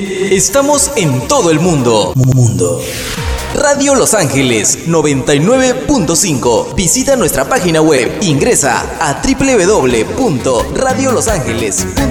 Estamos en todo el mundo. Radio Los Ángeles 99.5. Visita nuestra página web. Ingresa a www.radiolosangeles.com.